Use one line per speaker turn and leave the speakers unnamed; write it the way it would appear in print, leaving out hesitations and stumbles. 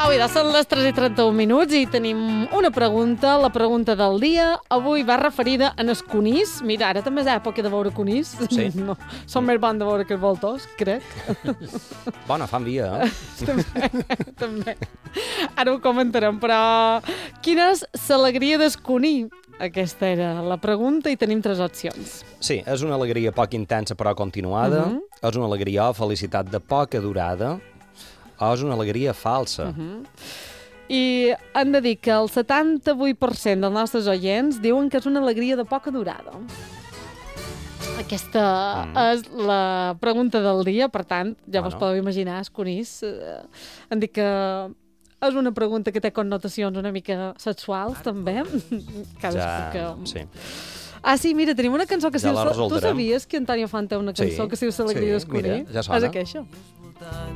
Au, ja són les 3:31 i tenim una pregunta, la pregunta del dia. Avui va referida a els conills. Mira, ara també és època de veure conills.
Sí.
No, som més bons de veure que els voltors, crec.
Bona, fan via,
També. Ara ho comentarem, però quina és l'alegria d'esconill? Aquesta era la pregunta i tenim 3 opcions.
Sí, és una alegria poc intensa però continuada, és una alegria o felicitat de poca durada, o és una alegria falsa.
I hem de dir que el 78% dels nostres oients diuen que és una alegria de poca durada. Aquesta és la pregunta del dia, per tant, ja vos podeu imaginar, esconís. Hem dit que és una pregunta que té connotacions una mica sexuals, també.
Sí.
Ah, sí, mira, tenim una cançó que
Ja
si
la
tu
resoldrem.
sabies que Antonio Font té una cançó que si us alegria d'esconir?
mira, ja sona.
És aquesta.